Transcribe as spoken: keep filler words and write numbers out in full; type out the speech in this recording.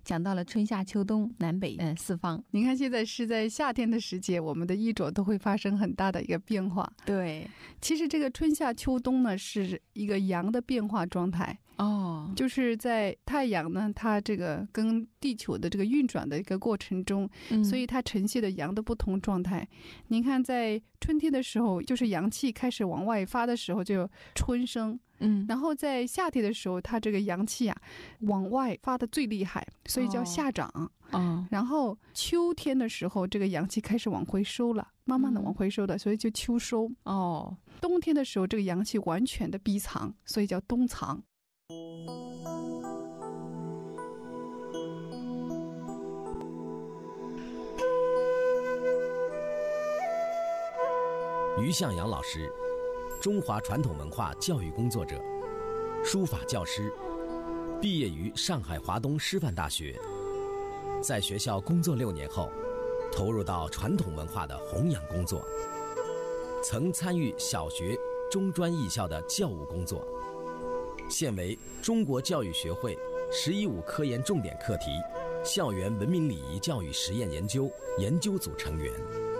讲到了春夏秋冬南北呃四方。 您看现在是在夏天的时节，我们的衣着都会发生很大的一个变化。 对， 其实这个春夏秋冬呢是一个阳的变化状态哦， 就是在太阳呢它这个跟地球的这个运转的一个过程中、嗯、所以它呈现的阳的不同状态。您看在春天的时候，就是阳气开始往外发的时候就春生，嗯，然后在夏天的时候它这个阳气啊往外发的最厉害，所以叫夏长、哦、然后秋天的时候这个阳气开始往回收了，慢慢的往回收的、嗯、所以就秋收。哦，冬天的时候这个阳气完全的逼藏，所以叫冬藏。 于向阳老师，中华传统文化教育工作者，书法教师，毕业于上海华东师范大学。在学校工作六年后，投入到传统文化的弘扬工作，曾参与小学、中专艺校的教务工作，现为中国教育学会“十一五”科研重点课题校园文明礼仪教育实验研究研究组成员。